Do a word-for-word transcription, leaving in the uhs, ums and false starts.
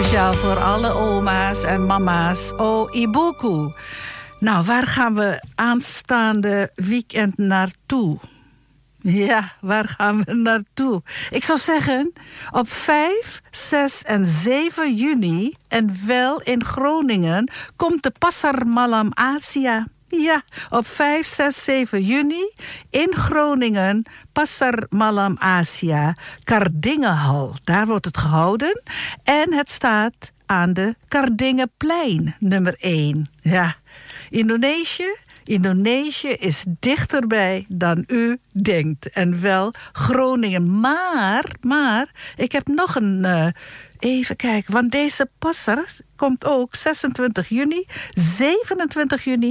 speciaal voor alle oma's en mama's. O Ibuku. Nou, waar gaan we aanstaande weekend naartoe? Ja, waar gaan we naartoe? Ik zou zeggen, op vijf, zes en zeven juni... en wel in Groningen, komt de Pasar Malam Asia. Ja, op vijf, zes, zeven juni in Groningen, Pasar Malam Asia, Kardingenhal. Daar wordt het gehouden. En het staat aan de Kardingenplein, nummer één. Ja, Indonesië... Indonesië is dichterbij dan u denkt. En wel Groningen. Maar, maar, ik heb nog een... Uh, even kijken, want deze passer komt ook zesentwintig juni, zevenentwintig juni...